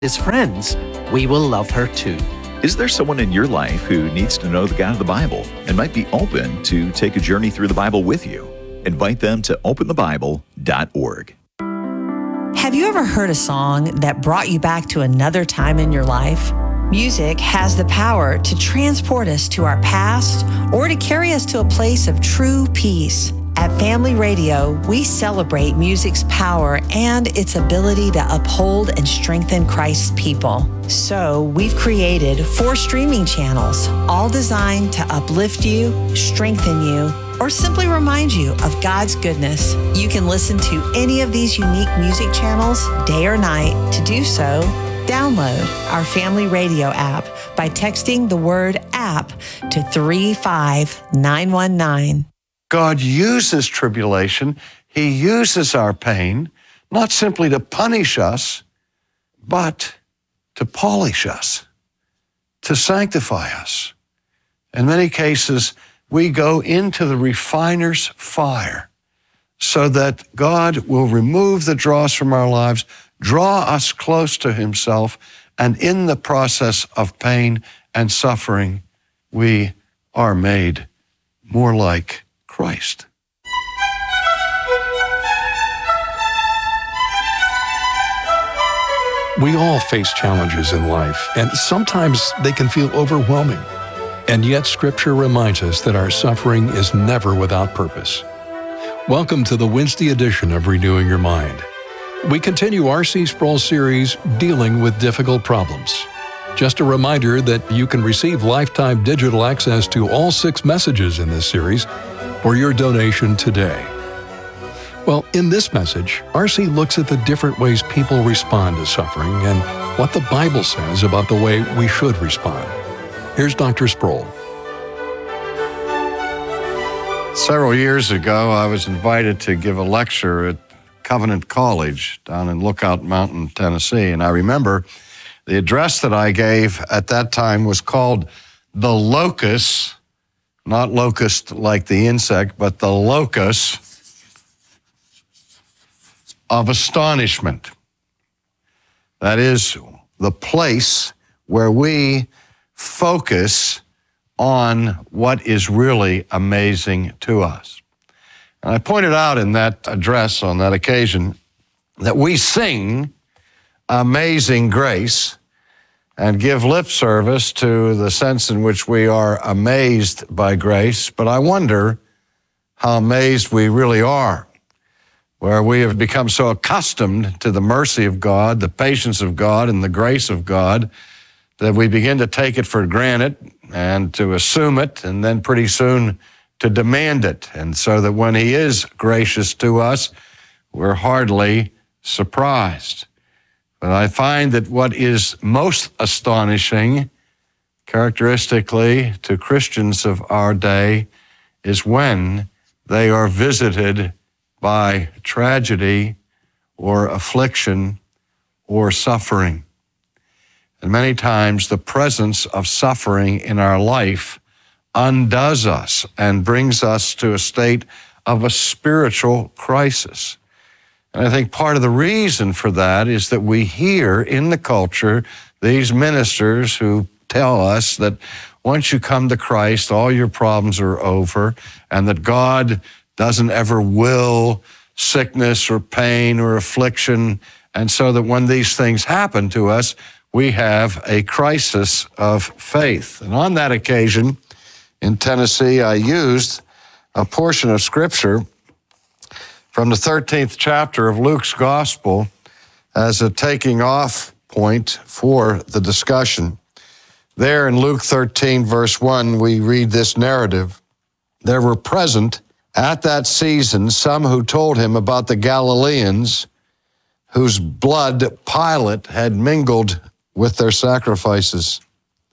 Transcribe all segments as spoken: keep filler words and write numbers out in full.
his friends, we will love her too. Is there someone in your life who needs to know the God of the Bible and might be open to take a journey through the Bible with you? Invite them to open the bible dot org. Have you ever heard a song that brought you back to another time in your life? Music has the power to transport us to our past or to carry us to a place of true peace. At Family Radio, we celebrate music's power and its ability to uphold and strengthen Christ's people. So we've created four streaming channels, all designed to uplift you, strengthen you, or simply remind you of God's goodness. You can listen to any of these unique music channels day or night. To do so, download our Family Radio app by texting the word app to three five nine one nine. God uses tribulation. He uses our pain, not simply to punish us, but to polish us, to sanctify us. In many cases, we go into the refiner's fire so that God will remove the dross from our lives, draw us close to himself, and in the process of pain and suffering, we are made more like Christ. We all face challenges in life, and sometimes they can feel overwhelming. And yet Scripture reminds us that our suffering is never without purpose. Welcome to the Wednesday edition of Renewing Your Mind. We continue R C Sproul's series, Dealing with Difficult Problems. Just a reminder that you can receive lifetime digital access to all six messages in this series for your donation today. Well, in this message, R C looks at the different ways people respond to suffering and what the Bible says about the way we should respond. Here's Doctor Sproul. Several years ago, I was invited to give a lecture at Covenant College down in Lookout Mountain, Tennessee, and I remember the address that I gave at that time was called The Locus, not locust like the insect, but the locus of astonishment. That is the place where we focus on what is really amazing to us. And I pointed out in that address on that occasion that we sing Amazing Grace and give lip service to the sense in which we are amazed by grace, but I wonder how amazed we really are, where we have become so accustomed to the mercy of God, the patience of God, and the grace of God, that we begin to take it for granted and to assume it, and then pretty soon to demand it. And so that when he is gracious to us, we're hardly surprised. But I find that what is most astonishing, characteristically to Christians of our day, is when they are visited by tragedy or affliction or suffering. And many times the presence of suffering in our life undoes us and brings us to a state of a spiritual crisis. And I think part of the reason for that is that we hear in the culture these ministers who tell us that once you come to Christ, all your problems are over, and that God doesn't ever will sickness or pain or affliction. And so that when these things happen to us, we have a crisis of faith. And on that occasion, in Tennessee, I used a portion of Scripture from the thirteenth chapter of Luke's Gospel as a taking off point for the discussion. There in Luke thirteen, verse one, we read this narrative. There were present at that season some who told him about the Galileans whose blood Pilate had mingled with their sacrifices.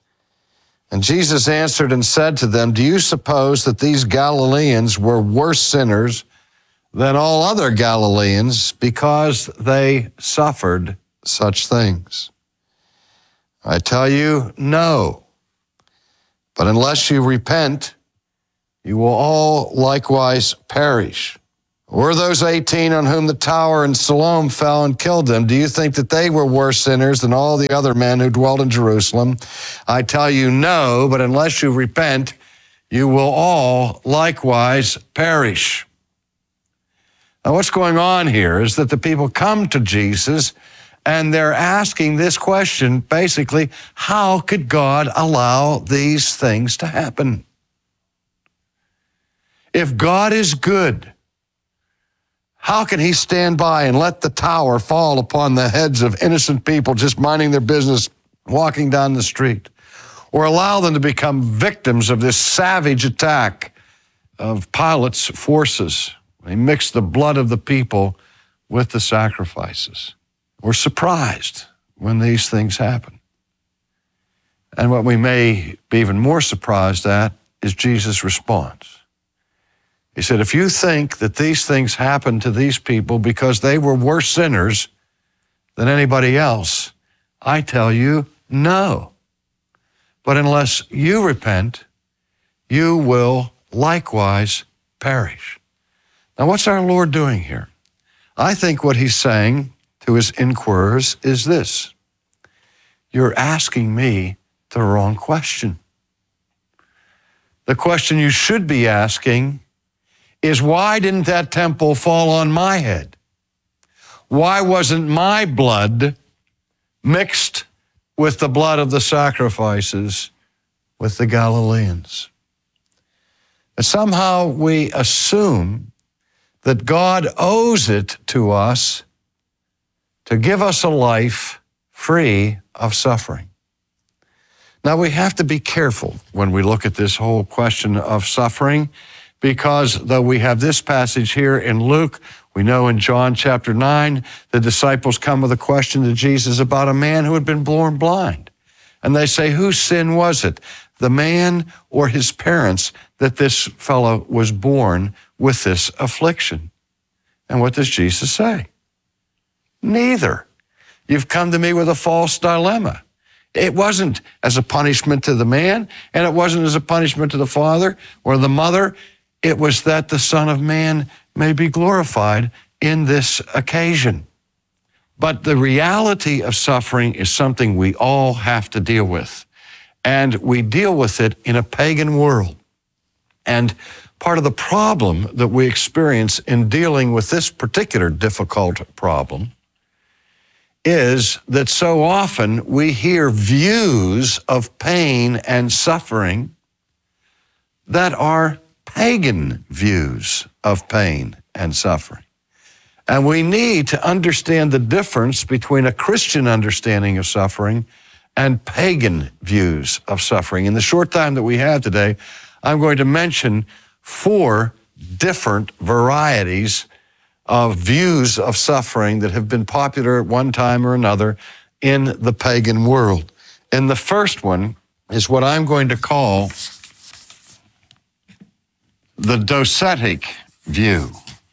And Jesus answered and said to them, do you suppose that these Galileans were worse sinners than all other Galileans because they suffered such things? I tell you, no. But unless you repent, you will all likewise perish. Were those eighteen on whom the tower in Siloam fell and killed them? Do you think that they were worse sinners than all the other men who dwelt in Jerusalem? I tell you, no, but unless you repent, you will all likewise perish. Now, what's going on here is that the people come to Jesus and they're asking this question, basically, how could God allow these things to happen? If God is good, how can he stand by and let the tower fall upon the heads of innocent people just minding their business, walking down the street, or allow them to become victims of this savage attack of Pilate's forces? He mixed the blood of the people with the sacrifices. We're surprised when these things happen. And what we may be even more surprised at is Jesus' response. He said, if you think that these things happened to these people because they were worse sinners than anybody else, I tell you, no. But unless you repent, you will likewise perish. Now, what's our Lord doing here? I think what he's saying to his inquirers is this: you're asking me the wrong question. The question you should be asking is, why didn't that temple fall on my head? Why wasn't my blood mixed with the blood of the sacrifices with the Galileans? And somehow we assume that God owes it to us to give us a life free of suffering. Now, we have to be careful when we look at this whole question of suffering, because though we have this passage here in Luke, we know in John chapter nine, the disciples come with a question to Jesus about a man who had been born blind. And they say, whose sin was it, the man or his parents, that this fellow was born with this affliction? And what does Jesus say? Neither. You've come to me with a false dilemma. It wasn't as a punishment to the man, and it wasn't as a punishment to the father or the mother. It was that the Son of Man may be glorified in this occasion. But the reality of suffering is something we all have to deal with. And we deal with it in a pagan world. And part of the problem that we experience in dealing with this particular difficult problem is that so often we hear views of pain and suffering that are pagan views of pain and suffering. And we need to understand the difference between a Christian understanding of suffering and pagan views of suffering. In the short time that we have today, I'm going to mention four different varieties of views of suffering that have been popular at one time or another in the pagan world. And the first one is what I'm going to call the docetic view.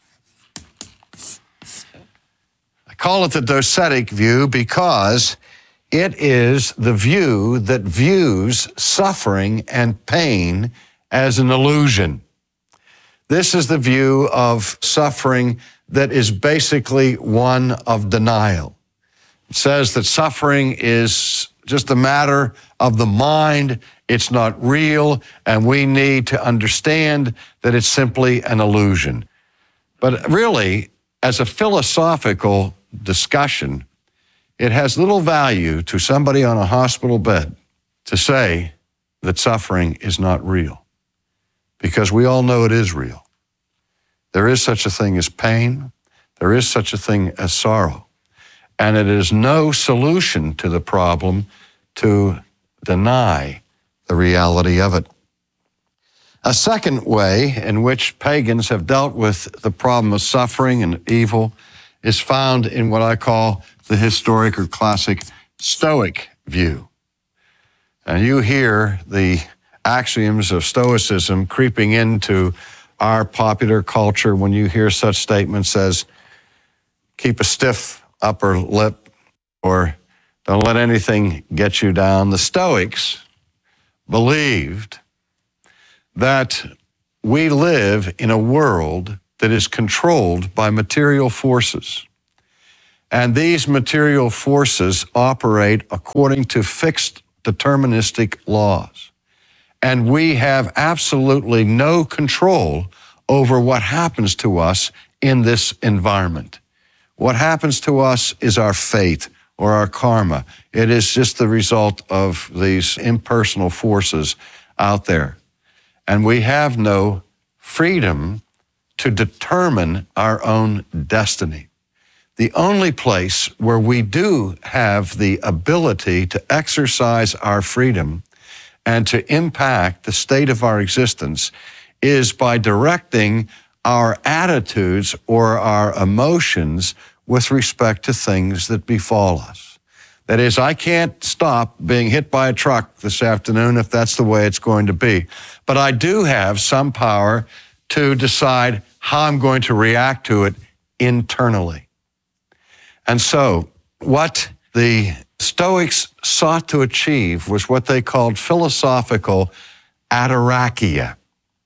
I call it the docetic view because it is the view that views suffering and pain as an illusion. This is the view of suffering that is basically one of denial. It says that suffering is just a matter of the mind, it's not real, and we need to understand that it's simply an illusion. But really, as a philosophical discussion, it has little value to somebody on a hospital bed to say that suffering is not real, because we all know it is real. There is such a thing as pain. There is such a thing as sorrow. And it is no solution to the problem to deny the reality of it. A second way in which pagans have dealt with the problem of suffering and evil is found in what I call the historic or classic Stoic view. And you hear the axioms of Stoicism creeping into our popular culture when you hear such statements as keep a stiff upper lip or don't let anything get you down. The Stoics believed that we live in a world that is controlled by material forces. And these material forces operate according to fixed deterministic laws. And we have absolutely no control over what happens to us in this environment. What happens to us is our fate or our karma. It is just the result of these impersonal forces out there. And we have no freedom to determine our own destiny. The only place where we do have the ability to exercise our freedom and to impact the state of our existence is by directing our attitudes or our emotions with respect to things that befall us. That is, I can't stop being hit by a truck this afternoon if that's the way it's going to be. But I do have some power to decide how I'm going to react to it internally. And so what the Stoics sought to achieve was what they called philosophical ataraxia,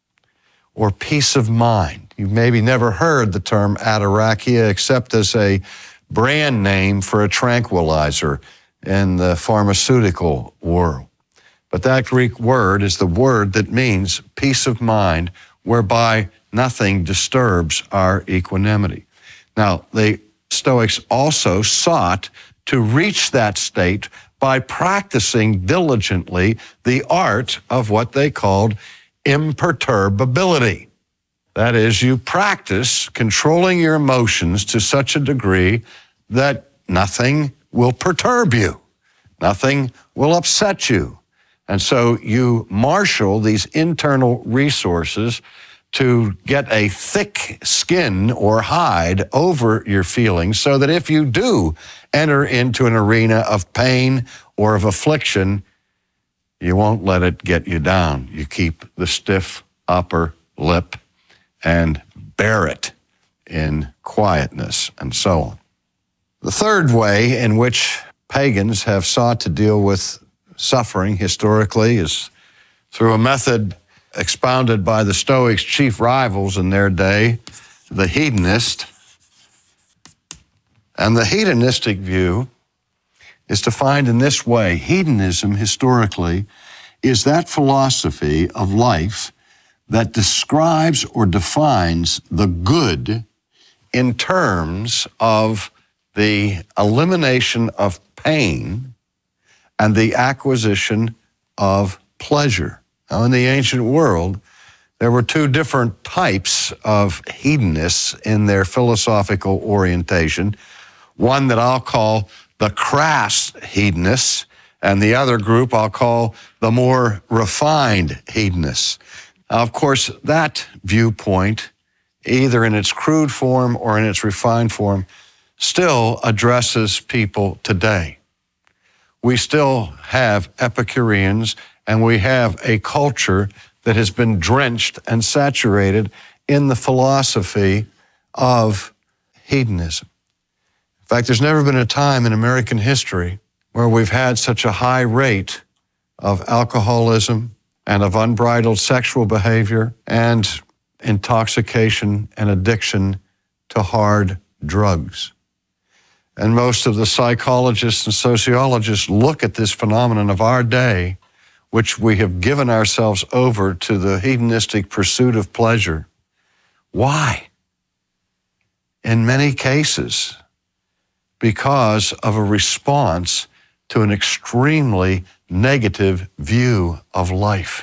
or peace of mind. You've maybe never heard the term ataraxia except as a brand name for a tranquilizer in the pharmaceutical world. But that Greek word is the word that means peace of mind, whereby nothing disturbs our equanimity. Now, the Stoics also sought to reach that state by practicing diligently the art of what they called imperturbability. That is, you practice controlling your emotions to such a degree that nothing will perturb you, nothing will upset you. And so you marshal these internal resources to get a thick skin or hide over your feelings so that if you do enter into an arena of pain or of affliction, you won't let it get you down. You keep the stiff upper lip and bear it in quietness and so on. The third way in which pagans have sought to deal with suffering historically is through a method expounded by the Stoics' chief rivals in their day, the hedonist. And the hedonistic view is defined in this way. Hedonism, historically, is that philosophy of life that describes or defines the good in terms of the elimination of pain and the acquisition of pleasure. Now, in the ancient world, there were two different types of hedonists in their philosophical orientation. One that I'll call the crass hedonists, and the other group I'll call the more refined hedonists. Now, of course, that viewpoint, either in its crude form or in its refined form, still addresses people today. We still have Epicureans, and we have a culture that has been drenched and saturated in the philosophy of hedonism. In fact, there's never been a time in American history where we've had such a high rate of alcoholism and of unbridled sexual behavior and intoxication and addiction to hard drugs. And most of the psychologists and sociologists look at this phenomenon of our day, which we have given ourselves over to the hedonistic pursuit of pleasure. Why? In many cases, because of a response to an extremely negative view of life.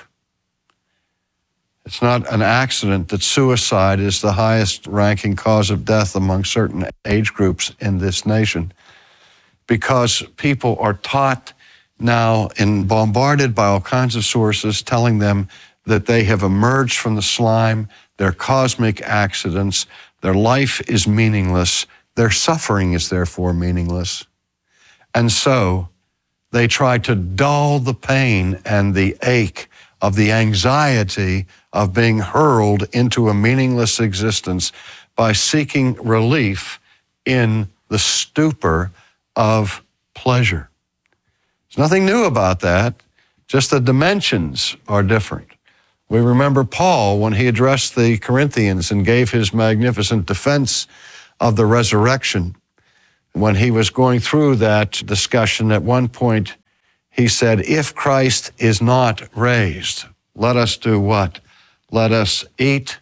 It's not an accident that suicide is the highest ranking cause of death among certain age groups in this nation, because people are taught now and bombarded by all kinds of sources telling them that they have emerged from the slime, they're cosmic accidents, their life is meaningless, their suffering is therefore meaningless. And so they try to dull the pain and the ache of the anxiety of being hurled into a meaningless existence by seeking relief in the stupor of pleasure. There's nothing new about that, just the dimensions are different. We remember Paul when he addressed the Corinthians and gave his magnificent defense of the resurrection. When he was going through that discussion, at one point he said, if Christ is not raised, let us do what? Let us eat,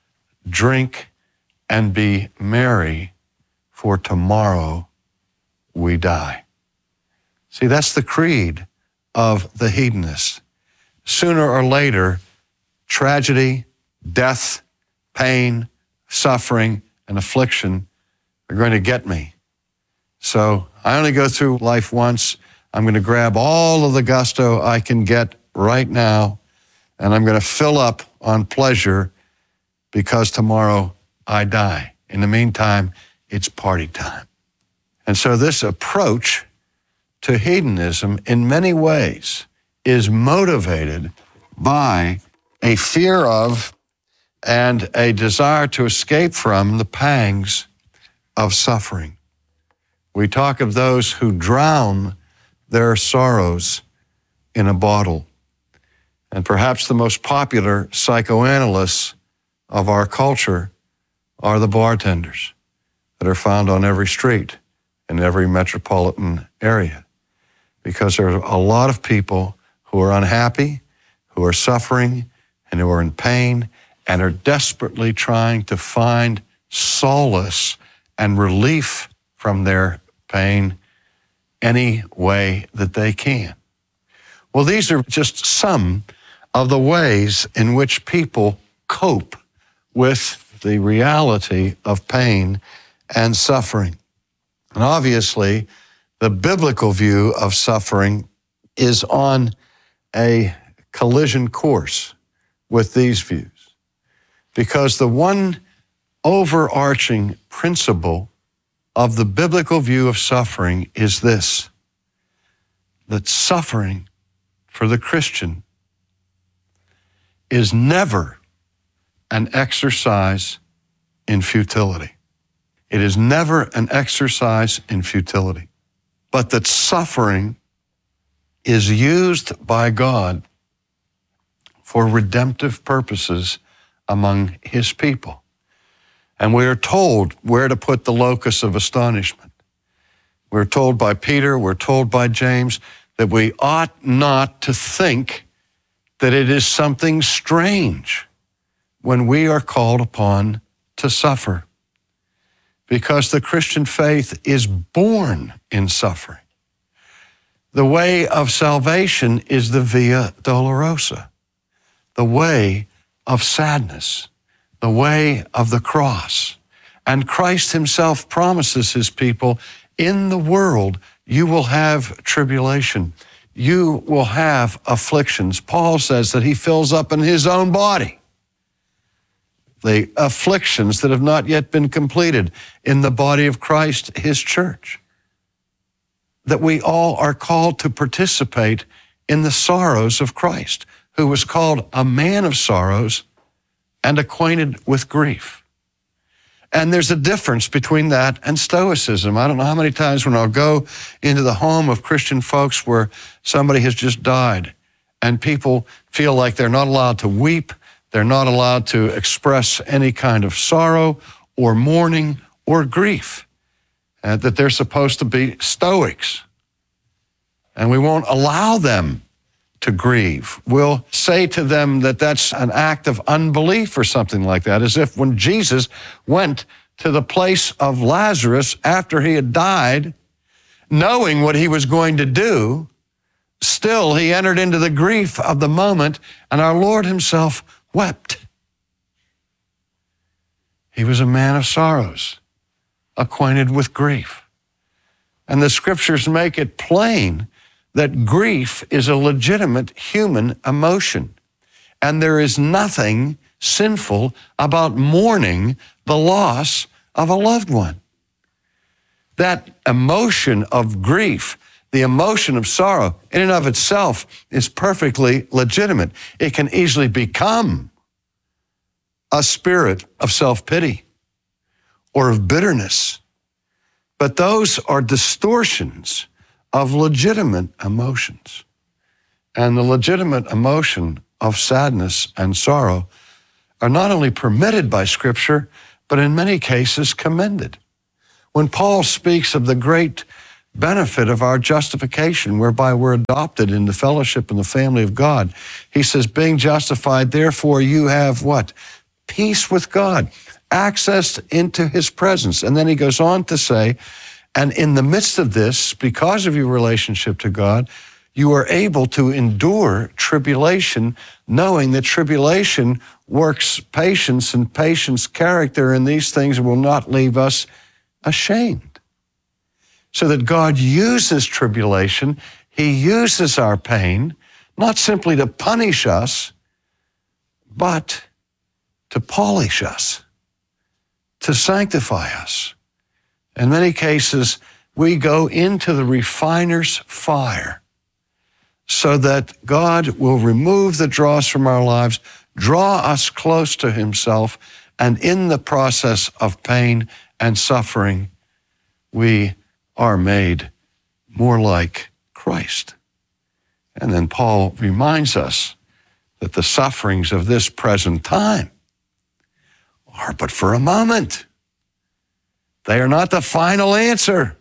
drink, and be merry, for tomorrow we die. See, that's the creed of the hedonists. Sooner or later, tragedy, death, pain, suffering, and affliction are going to get me. So I only go through life once. I'm going to grab all of the gusto I can get right now, and I'm going to fill up on pleasure because tomorrow I die. In the meantime, it's party time. And so this approach to hedonism in many ways is motivated by a fear of and a desire to escape from the pangs of suffering. We talk of those who drown their sorrows in a bottle. And perhaps the most popular psychoanalysts of our culture are the bartenders that are found on every street in every metropolitan area. Because there are a lot of people who are unhappy, who are suffering, and who are in pain, and are desperately trying to find solace and relief from their pain any way that they can. Well, these are just some of the ways in which people cope with the reality of pain and suffering. And obviously, the biblical view of suffering is on a collision course with these views, because the one overarching principle of the biblical view of suffering is this, that suffering for the Christian is never an exercise in futility. It is never an exercise in futility, but that suffering is used by God for redemptive purposes among his people. And we are told where to put the locus of astonishment. We're told by Peter, we're told by James, that we ought not to think that it is something strange when we are called upon to suffer, because the Christian faith is born in suffering. The way of salvation is the Via Dolorosa, the way of sadness, the way of the cross. And Christ himself promises his people, in the world you will have tribulation. You will have afflictions. Paul says that he fills up in his own body the afflictions that have not yet been completed in the body of Christ, his church. That we all are called to participate in the sorrows of Christ, who was called a man of sorrows and acquainted with grief. And there's a difference between that and Stoicism. I don't know how many times when I'll go into the home of Christian folks where somebody has just died and people feel like they're not allowed to weep, they're not allowed to express any kind of sorrow or mourning or grief, uh, that they're supposed to be Stoics. And we won't allow them to grieve. We'll say to them that that's an act of unbelief or something like that, as if when Jesus went to the place of Lazarus after he had died, knowing what he was going to do, still he entered into the grief of the moment, and our Lord himself wept. He was a man of sorrows, acquainted with grief. And the scriptures make it plain that grief is a legitimate human emotion. And there is nothing sinful about mourning the loss of a loved one. That emotion of grief, the emotion of sorrow, in and of itself is perfectly legitimate. It can easily become a spirit of self-pity or of bitterness. But those are distortions of legitimate emotions. And the legitimate emotion of sadness and sorrow are not only permitted by Scripture, but in many cases commended. When Paul speaks of the great benefit of our justification, whereby we're adopted into fellowship in the family of God, he says, being justified, therefore you have what? Peace with God, access into his presence. And then he goes on to say, and in the midst of this, because of your relationship to God, you are able to endure tribulation, knowing that tribulation works patience, and patience character, and these things will not leave us ashamed. So that God uses tribulation, he uses our pain, not simply to punish us, but to polish us, to sanctify us. In many cases, we go into the refiner's fire so that God will remove the dross from our lives, draw us close to himself, and in the process of pain and suffering, we are made more like Christ. And then Paul reminds us that the sufferings of this present time are but for a moment. They are not the final answer.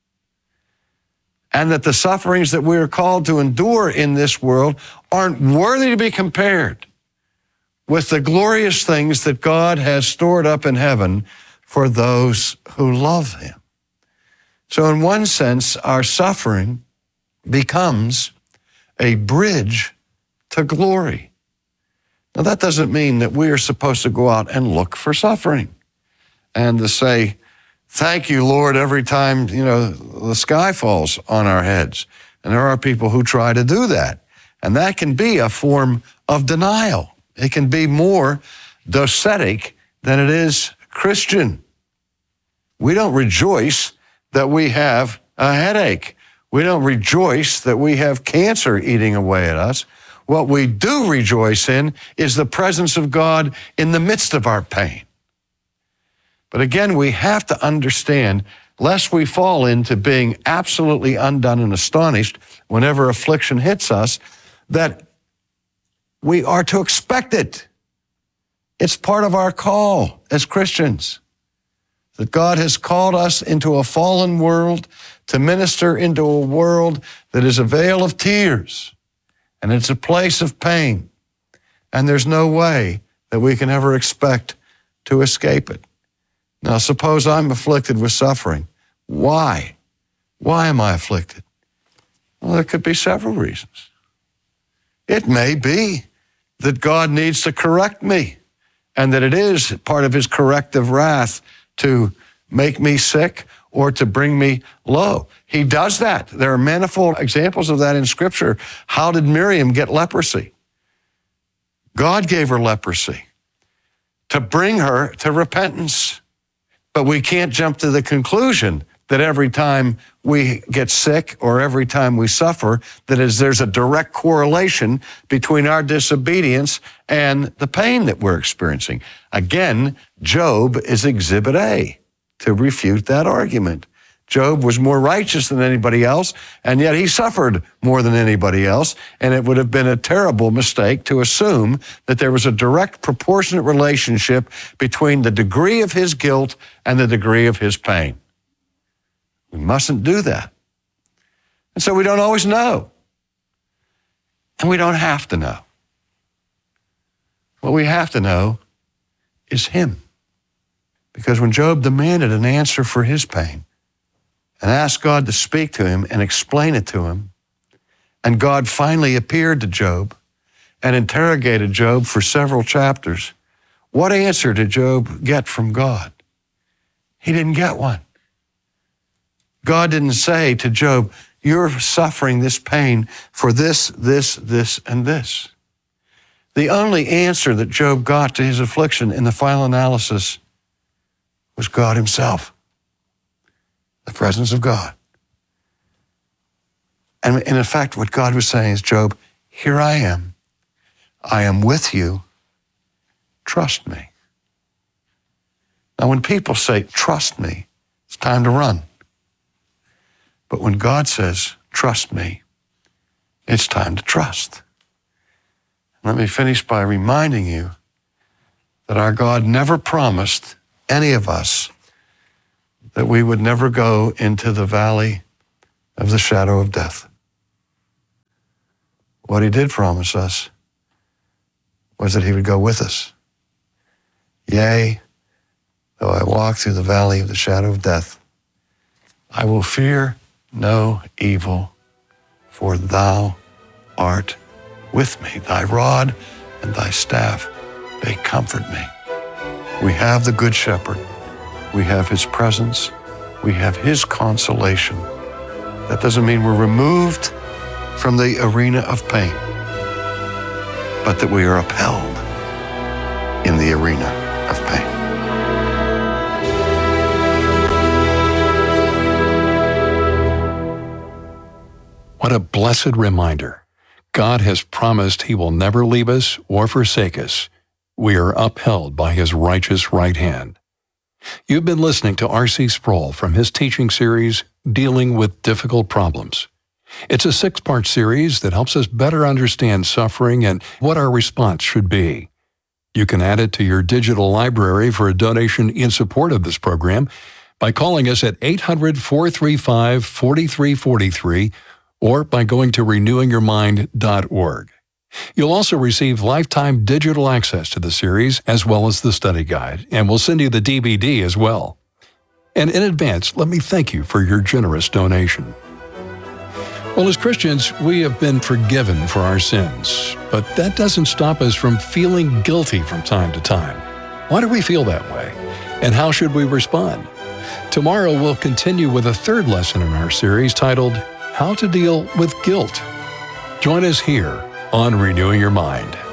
And that the sufferings that we are called to endure in this world aren't worthy to be compared with the glorious things that God has stored up in heaven for those who love him. So in one sense, our suffering becomes a bridge to glory. Now that doesn't mean that we are supposed to go out and look for suffering and to say, thank you, Lord, every time, you know, the sky falls on our heads. And there are people who try to do that. And that can be a form of denial. It can be more docetic than it is Christian. We don't rejoice that we have a headache. We don't rejoice that we have cancer eating away at us. What we do rejoice in is the presence of God in the midst of our pain. But again, we have to understand, lest we fall into being absolutely undone and astonished whenever affliction hits us, that we are to expect it. It's part of our call as Christians, that God has called us into a fallen world to minister into a world that is a vale of tears, and it's a place of pain, and there's no way that we can ever expect to escape it. Now, suppose I'm afflicted with suffering. Why? Why am I afflicted? Well, there could be several reasons. It may be that God needs to correct me, and that it is part of his corrective wrath to make me sick or to bring me low. He does that. There are manifold examples of that in Scripture. How did Miriam get leprosy? God gave her leprosy to bring her to repentance. But we can't jump to the conclusion that every time we get sick or every time we suffer, that is, there's a direct correlation between our disobedience and the pain that we're experiencing. Again, Job is exhibit A to refute that argument. Job was more righteous than anybody else, and yet he suffered more than anybody else, and it would have been a terrible mistake to assume that there was a direct proportionate relationship between the degree of his guilt and the degree of his pain. We mustn't do that. And so we don't always know, and we don't have to know. What we have to know is him. Because when Job demanded an answer for his pain, and asked God to speak to him and explain it to him, and God finally appeared to Job and interrogated Job for several chapters, what answer did Job get from God? He didn't get one. God didn't say to Job, you're suffering this pain for this, this, this, and this. The only answer that Job got to his affliction in the final analysis was God himself. The presence of God. And in effect, what God was saying is, Job, here I am. I am with you. Trust me. Now, when people say, trust me, it's time to run. But when God says, trust me, it's time to trust. Let me finish by reminding you that our God never promised any of us that we would never go into the valley of the shadow of death. What he did promise us was that he would go with us. Yea, though I walk through the valley of the shadow of death, I will fear no evil, for thou art with me. Thy rod and thy staff, they comfort me. We have the Good Shepherd. We have his presence. We have his consolation. That doesn't mean we're removed from the arena of pain, but that we are upheld in the arena of pain. What a blessed reminder. God has promised he will never leave us or forsake us. We are upheld by his righteous right hand. You've been listening to R C Sproul from his teaching series, Dealing with Difficult Problems. It's a six-part series that helps us better understand suffering and what our response should be. You can add it to your digital library for a donation in support of this program by calling us at eight hundred, four three five, four three four three or by going to renewing your mind dot org. You'll also receive lifetime digital access to the series as well as the study guide, and we'll send you the D V D as well. And in advance, let me thank you for your generous donation. Well, as Christians, we have been forgiven for our sins, but that doesn't stop us from feeling guilty from time to time. Why do we feel that way? And how should we respond? Tomorrow, we'll continue with a third lesson in our series titled, How to Deal with Guilt. Join us here on Renewing Your Mind.